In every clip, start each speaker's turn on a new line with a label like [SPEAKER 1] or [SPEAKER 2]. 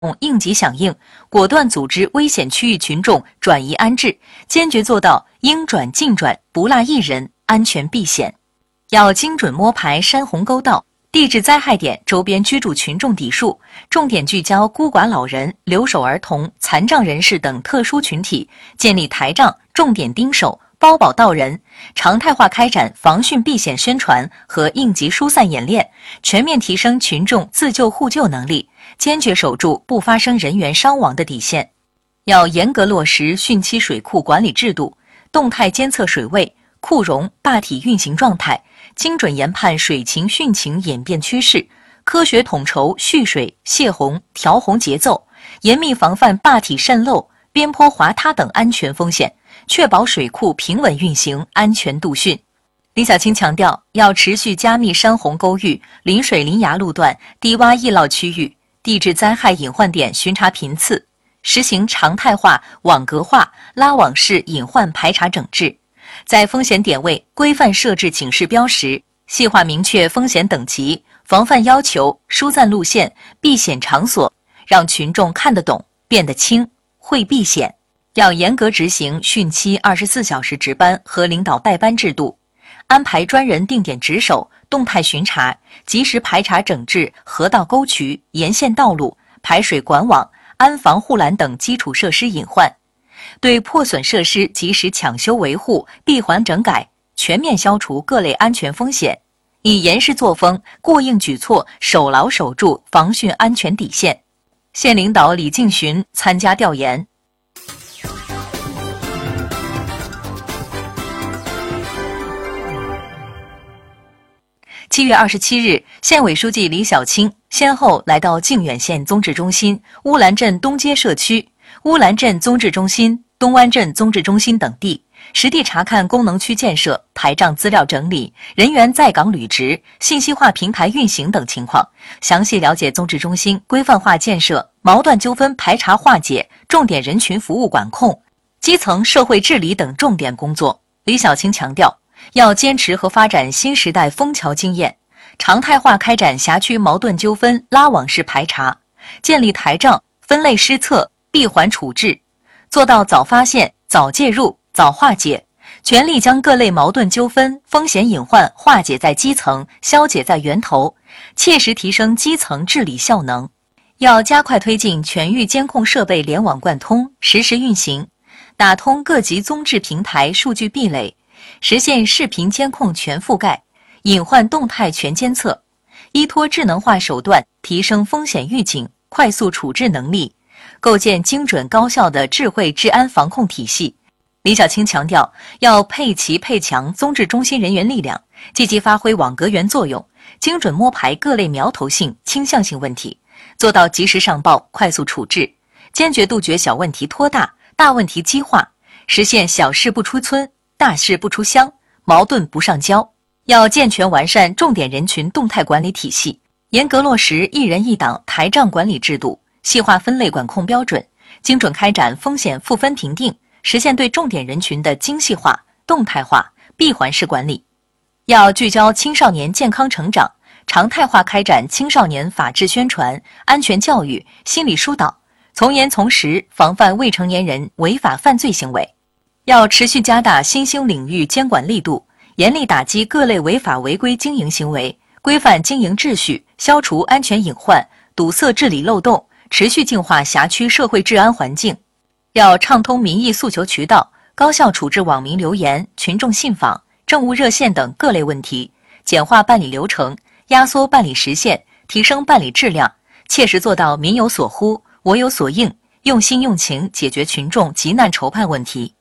[SPEAKER 1] 应急响应，果断组织危险区域群众转移安置，坚决做到应转尽转，不落一人，安全避险。要精准摸排山洪沟道、地质灾害点周边居住群众底数，重点聚焦孤寡老人、留守儿童、残障人士等特殊群体，建立台账，重点盯守，包保到人，常态化开展防汛避险宣传和应急疏散演练，全面提升群众自救互救能力，坚决守住不发生人员伤亡的底线。要严格落实汛期水库管理制度，动态监测水位、库容、坝体运行状态，精准研判水情汛情演变趋势，科学统筹蓄水、泄洪、调洪节奏，严密防范坝体渗漏、边坡滑塌等安全风险，确保水库平稳运行，安全度汛。李小青强调，要持续加密山洪沟域、临水临崖路段、低洼易涝区域、地质灾害隐患点巡查频次，实行常态化、网格化拉网式隐患排查整治，在风险点位规范设置警示标识，细化明确风险等级、防范要求、疏散路线、避险场所，让群众看得懂、辨得清、会避险。要严格执行汛期24小时值班和领导带班制度，安排专人定点值守、动态巡查，及时排查整治河道沟渠、沿线道路、排水管网、安防护栏等基础设施隐患，对破损设施及时抢修维护、闭环整改，全面消除各类安全风险，以严实作风、过硬举措守牢守住防汛安全底线。县领导李敬群参加调研。7月27日，县委书记李小青先后来到靖远县综治中心、乌兰镇东街社区、乌兰镇综治中心、东湾镇综治中心等地，实地查看功能区建设、台账资料整理、人员在岗履职、信息化平台运行等情况，详细了解综治中心规范化建设、矛盾纠纷排查化解、重点人群服务管控、基层社会治理等重点工作。李小青强调，要坚持和发展新时代枫桥经验，常态化开展辖区矛盾纠纷拉网式排查，建立台账、分类施策、闭环处置，做到早发现、早介入、早化解，全力将各类矛盾纠纷、风险隐患化解在基层、消解在源头，切实提升基层治理效能。要加快推进全域监控设备联网贯通、实时运行，打通各级综治平台数据壁垒，实现视频监控全覆盖、隐患动态全监测，依托智能化手段提升风险预警、快速处置能力，构建精准高效的智慧治安防控体系。李小青强调，要配齐配强综治中心人员力量，积极发挥网格员作用，精准摸排各类苗头性、倾向性问题，做到及时上报、快速处置，坚决杜绝小问题拖大、大问题激化，实现小事不出村、大事不出乡、矛盾不上交。要健全完善重点人群动态管理体系，严格落实一人一档台账管理制度，细化分类管控标准，精准开展风险赋分评定，实现对重点人群的精细化、动态化、闭环式管理。要聚焦青少年健康成长，常态化开展青少年法治宣传、安全教育、心理疏导，从严从实防范未成年人违法犯罪行为。要持续加大新兴领域监管力度，严厉打击各类违法违规经营行为，规范经营秩序，消除安全隐患，堵塞治理漏洞，持续净化辖区社会治安环境。要畅通民意诉求渠道，高效处置网民留言、群众信访、政务热线等各类问题，简化办理流程，压缩办理时限，提升办理质量，切实做到民有所呼、我有所应，用心用情解决群众急难愁盼问题。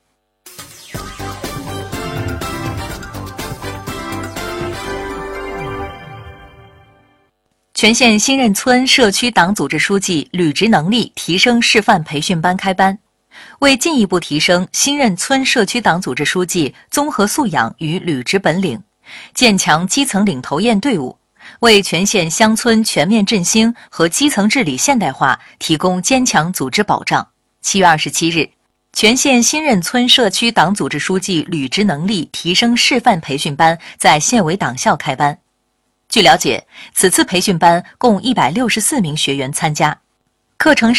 [SPEAKER 1] 全县新任村社区党组织书记履职能力提升示范培训班开班，为进一步提升新任村社区党组织书记综合素养与履职本领，建强基层领头雁队伍，为全县乡村全面振兴和基层治理现代化提供坚强组织保障。7月27日，全县新任村社区党组织书记履职能力提升示范培训班在县委党校开班。据了解，此次培训班共164名学员参加， 课程